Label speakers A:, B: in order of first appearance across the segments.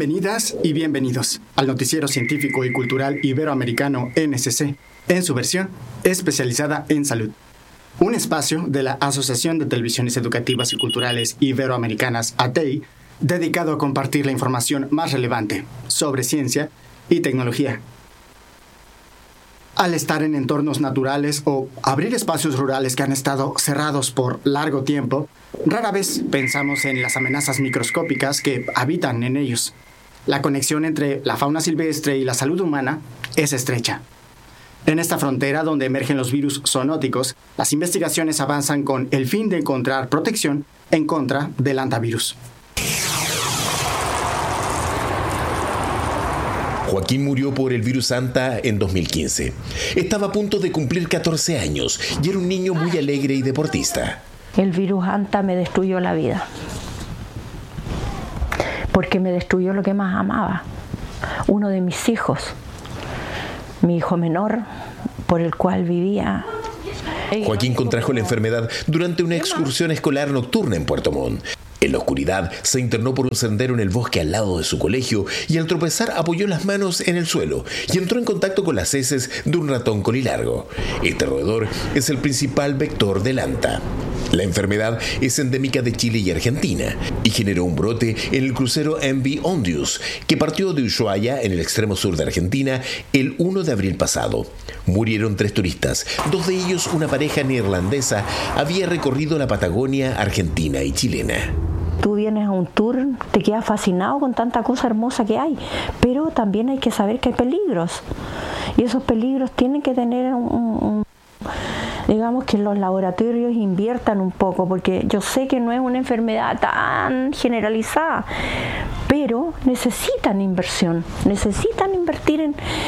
A: Bienvenidas y bienvenidos al noticiero científico y cultural iberoamericano NSC, en su versión especializada en salud. Un espacio de la Asociación de Televisiones Educativas y Culturales Iberoamericanas, ATEI, dedicado a compartir la información más relevante sobre ciencia y tecnología. Al estar en entornos naturales o abrir espacios rurales que han estado cerrados por largo tiempo, rara vez pensamos en las amenazas microscópicas que habitan en ellos. La conexión entre la fauna silvestre y la salud humana es estrecha. En esta frontera donde emergen los virus zoonóticos, las investigaciones avanzan con el fin de encontrar protección en contra del hantavirus.
B: Joaquín murió por el virus Hanta en 2015. Estaba a punto de cumplir 14 años y era un niño muy alegre y deportista.
C: El virus Hanta me destruyó la vida, porque me destruyó lo que más amaba, uno de mis hijos, mi hijo menor, por el cual vivía.
B: Joaquín contrajo la enfermedad durante una excursión escolar nocturna en Puerto Montt. En la oscuridad, se internó por un sendero en el bosque al lado de su colegio y al tropezar apoyó las manos en el suelo y entró en contacto con las heces de un ratón colilargo. Este roedor es el principal vector del Hanta. La enfermedad es endémica de Chile y Argentina y generó un brote en el crucero MV Ondius, que partió de Ushuaia, en el extremo sur de Argentina, el 1 de abril pasado. Murieron 3 turistas, 2 de ellos una pareja neerlandesa, había recorrido la Patagonia argentina y chilena.
C: Tú vienes a un tour, te quedas fascinado con tanta cosa hermosa que hay, pero también hay que saber que hay peligros. Y esos peligros tienen que tener digamos que los laboratorios inviertan un poco, porque yo sé que no es una enfermedad tan generalizada, pero necesitan inversión, necesitan invertir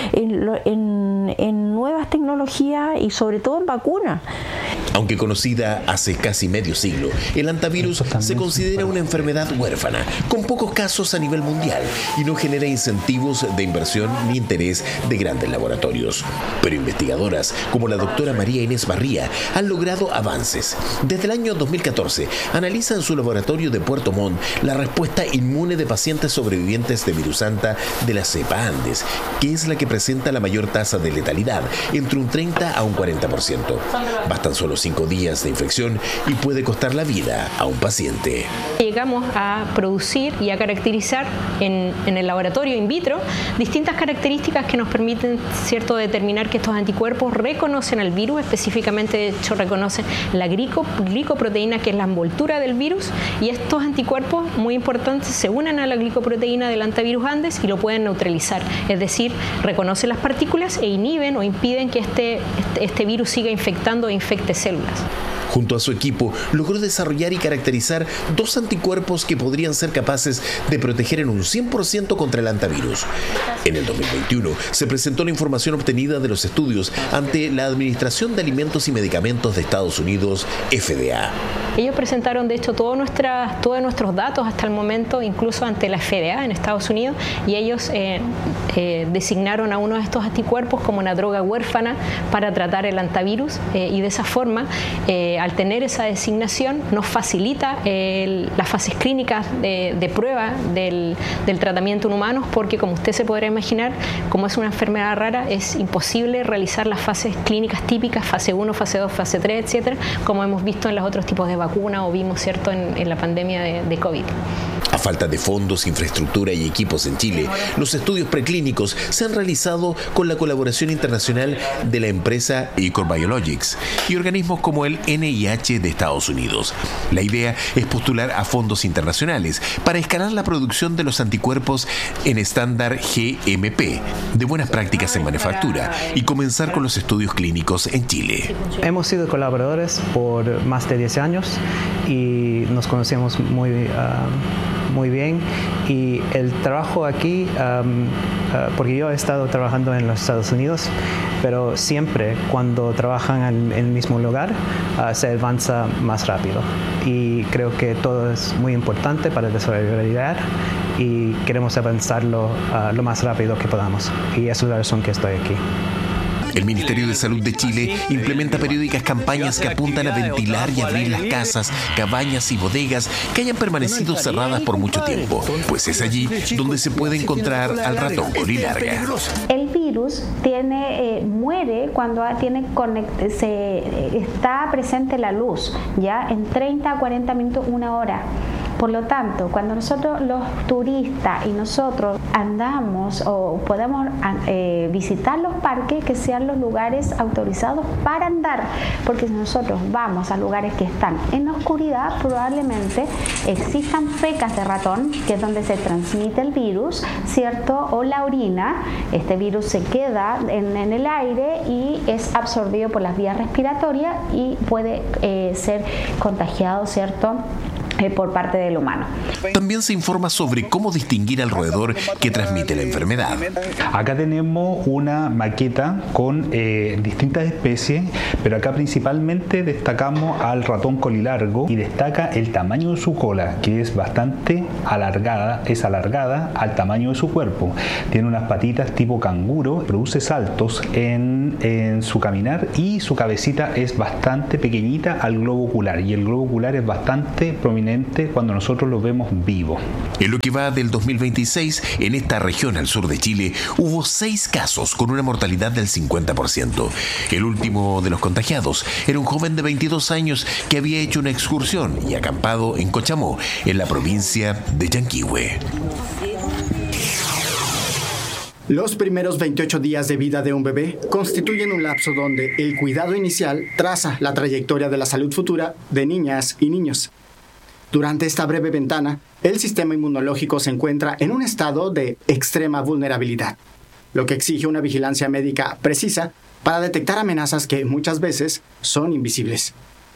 C: en nuevas tecnologías y sobre todo en vacunas.
B: Aunque conocida hace casi medio siglo, el hantavirus se considera una enfermedad huérfana, con pocos casos a nivel mundial y no genera incentivos de inversión ni interés de grandes laboratorios. Pero investigadoras como la doctora María Inés Barría han logrado avances. Desde el año 2014 analiza en su laboratorio de Puerto Montt la respuesta inmune de pacientes sobrevivientes de virus Hanta de la cepa Andes, que es la que presenta la mayor tasa de letalidad, entre un 30 a un 40%. Bastan solo 5 días de infección y puede costar la vida a un paciente.
D: Llegamos a producir y a caracterizar en el laboratorio in vitro distintas características que nos permiten, ¿cierto?, determinar que estos anticuerpos reconocen al virus, específicamente, de hecho, reconocen la glicoproteína, que es la envoltura del virus, y estos anticuerpos, muy importantes, se unen a la glicoproteína del hantavirus Andes y lo pueden neutralizar, es decir, reconocen las partículas e inhiben o impiden que este virus siga infectando e infecte células.
B: Junto a su equipo, logró desarrollar y caracterizar 2 anticuerpos que podrían ser capaces de proteger en un 100% contra el hantavirus. En el 2021 se presentó la información obtenida de los estudios ante la Administración de Alimentos y Medicamentos de Estados Unidos, FDA.
D: Ellos presentaron, de hecho, todos nuestros datos hasta el momento, incluso ante la FDA en Estados Unidos, y ellos designaron a uno de estos anticuerpos como una droga huérfana para tratar el hantavirus, y de esa forma, al tener esa designación, nos facilita las fases clínicas de prueba del tratamiento en humanos, porque, como usted se podrá imaginar, como es una enfermedad rara, es imposible realizar las fases clínicas típicas, fase 1, fase 2, fase 3, etcétera, como hemos visto en los otros tipos de vacuna o vimos, ¿cierto?, en la pandemia de COVID.
B: A falta de fondos, infraestructura y equipos en Chile, los estudios preclínicos se han realizado con la colaboración internacional de la empresa Icor Biologics y organismos como el NIH de Estados Unidos. La idea es postular a fondos internacionales para escalar la producción de los anticuerpos en estándar GMP, de buenas prácticas en manufactura, y comenzar con los estudios clínicos en Chile.
E: Hemos sido colaboradores por más de 10 años y nos conocemos muy bien, y el trabajo aquí, porque yo he estado trabajando en los Estados Unidos, pero siempre cuando trabajan en el mismo lugar se avanza más rápido, y creo que todo es muy importante para desarrollar y queremos avanzarlo lo más rápido que podamos, y esa es la razón que estoy aquí.
B: El Ministerio de Salud de Chile implementa periódicas campañas que apuntan a ventilar y abrir las casas, cabañas y bodegas que hayan permanecido cerradas por mucho tiempo, pues es allí donde se puede encontrar al ratón gorilarga.
F: El virus muere cuando está presente la luz, ya en 30 a 40 minutos, 1 hora. Por lo tanto, cuando nosotros los turistas y nosotros andamos o podemos visitar los parques, que sean los lugares autorizados para andar, porque si nosotros vamos a lugares que están en oscuridad, probablemente existan fecas de ratón, que es donde se transmite el virus, ¿cierto? O la orina. Este virus se queda en el aire y es absorbido por las vías respiratorias y puede ser contagiado, ¿cierto?, por parte del humano.
B: También se informa sobre cómo distinguir al roedor que transmite la enfermedad.
G: Acá tenemos una maqueta con distintas especies, pero acá principalmente destacamos al ratón colilargo y destaca el tamaño de su cola, que es bastante alargada, es alargada al tamaño de su cuerpo. Tiene unas patitas tipo canguro, produce saltos en su caminar y su cabecita es bastante pequeñita al globo ocular, y el globo ocular es bastante prominente cuando nosotros lo vemos vivo.
B: En lo que va del 2026, en esta región al sur de Chile, hubo 6 casos con una mortalidad del 50%. El último de los contagiados era un joven de 22 años que había hecho una excursión y acampado en Cochamó, en la provincia de Yanquihue.
A: Los primeros 28 días de vida de un bebé constituyen un lapso donde el cuidado inicial traza la trayectoria de la salud futura de niñas y niños. Durante esta breve ventana, el sistema inmunológico se encuentra en un estado de extrema vulnerabilidad, lo que exige una vigilancia médica precisa para detectar amenazas que muchas veces son invisibles.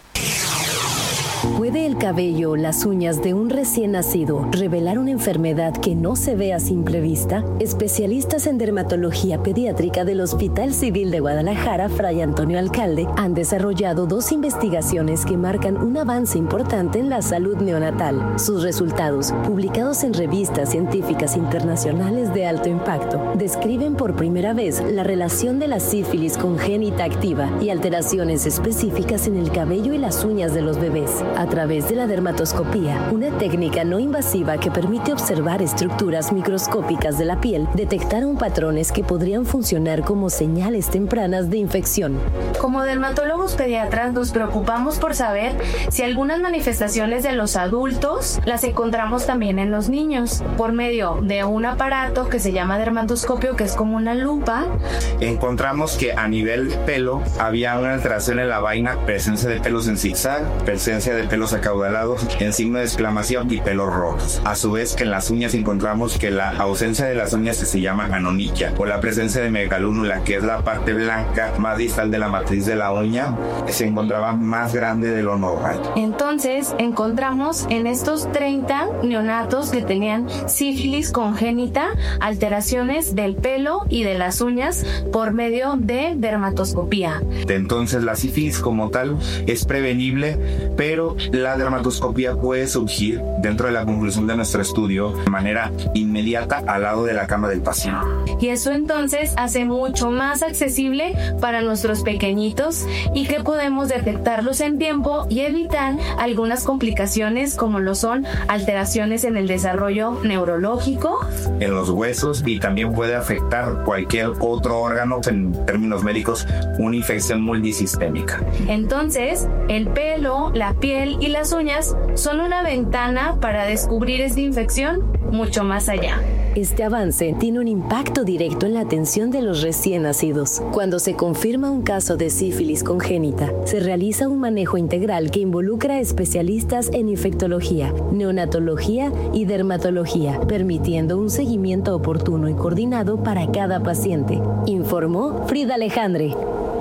H: ¿Puede el cabello o las uñas de un recién nacido revelar una enfermedad que no se ve a simple vista? Especialistas en dermatología pediátrica del Hospital Civil de Guadalajara, Fray Antonio Alcalde, han desarrollado 2 investigaciones que marcan un avance importante en la salud neonatal. Sus resultados, publicados en revistas científicas internacionales de alto impacto, describen por primera vez la relación de la sífilis congénita activa y alteraciones específicas en el cabello y las uñas de los bebés. A través de la dermatoscopía, una técnica no invasiva que permite observar estructuras microscópicas de la piel, detectaron patrones que podrían funcionar como señales tempranas de infección.
I: Como dermatólogos pediatras nos preocupamos por saber si algunas manifestaciones de los adultos las encontramos también en los niños, por medio de un aparato que se llama dermatoscopio, que es como una lupa.
J: Encontramos que a nivel pelo había una alteración en la vaina, presencia de pelos en zigzag, presencia de pelos acaudalados en signo de exclamación y pelos rojos. A su vez que en las uñas encontramos que la ausencia de las uñas que se llama anonychia, o la presencia de megalúnula, que es la parte blanca más distal de la matriz de la uña, se encontraba más grande de lo normal.
I: Entonces encontramos en estos 30 neonatos que tenían sífilis congénita alteraciones del pelo y de las uñas por medio de dermatoscopía.
J: Entonces la sífilis como tal es prevenible, pero la dermatoscopía puede surgir dentro de la conclusión de nuestro estudio de manera inmediata al lado de la cama del paciente.
I: Y eso entonces hace mucho más accesible para nuestros pequeñitos y que podemos detectarlos en tiempo y evitar algunas complicaciones como lo son alteraciones en el desarrollo neurológico,
J: en los huesos, y también puede afectar cualquier otro órgano, en términos médicos, una infección multisistémica.
I: Entonces, el pelo, la piel y las uñas son una ventana para descubrir esta infección mucho más allá.
H: Este avance tiene un impacto directo en la atención de los recién nacidos. Cuando se confirma un caso de sífilis congénita, se realiza un manejo integral que involucra a especialistas en infectología, neonatología y dermatología, permitiendo un seguimiento oportuno y coordinado para cada paciente. Informó Frida Alejandre.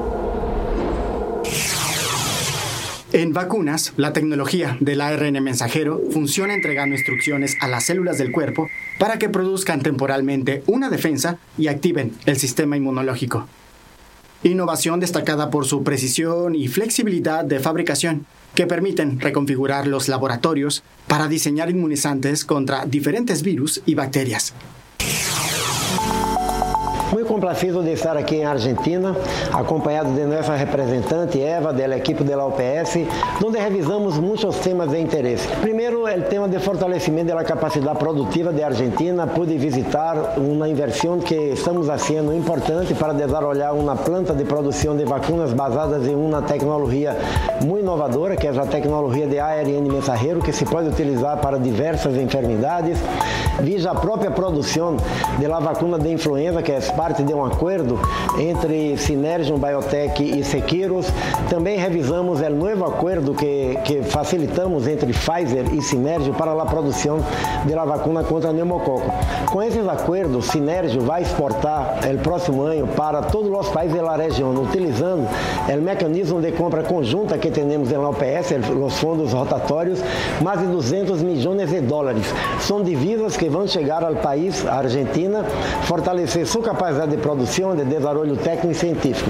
A: En vacunas, la tecnología del ARN mensajero funciona entregando instrucciones a las células del cuerpo para que produzcan temporalmente una defensa y activen el sistema inmunológico. Innovación destacada por su precisión y flexibilidad de fabricación, que permiten reconfigurar los laboratorios para diseñar inmunizantes contra diferentes virus y bacterias.
K: Muito complacido de estar aqui em Argentina, acompanhado de nossa representante Eva, da equipe da UPS, onde revisamos muitos temas de interesse. Primeiro, o tema de fortalecimento da capacidade produtiva de Argentina. Pude visitar uma inversão que estamos fazendo importante para desenvolver uma planta de produção de vacinas basadas em uma tecnologia muito inovadora, que é a tecnologia de ARN mensageiro, que se pode utilizar para diversas enfermidades. Visa a própria produção da vacuna de influenza, que é parte de um acordo entre Synergium Biotech e Seqirus. Também revisamos o novo acordo que facilitamos entre Pfizer e Synergium para a produção da vacuna contra pneumococo. Com esses acordos, Synergium vai exportar no próximo ano para todos os países da região, utilizando o mecanismo de compra conjunta que temos na OPS, os fundos rotatórios, mais de 200 milhões de dólares. São divisas que vão chegar ao país, a Argentina, fortalecer sua capacidade de produção, de desenvolvimento técnico e científico.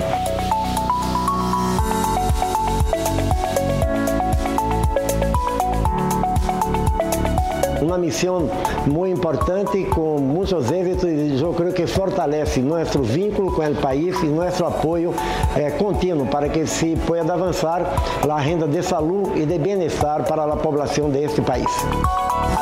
K: Uma missão muito importante, com muitos êxitos, e eu creio que fortalece nosso vínculo com o país e nosso apoio contínuo para que se possa avançar a agenda de saúde e de bem-estar para a população deste país.